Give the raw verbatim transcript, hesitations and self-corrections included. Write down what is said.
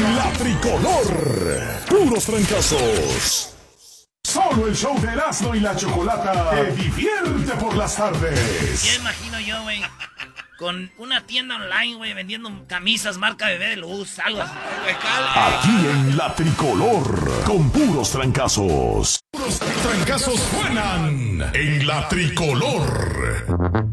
En la tricolor, puros trancazos. Solo el show de Erasmo y la Chocolata te divierte por las tardes. Ya imagino yo, güey, con una tienda online, güey, vendiendo camisas marca Bebé de Luz, algo así. Aquí en la tricolor, con puros trancazos. Puros trancazos suenan en la tricolor.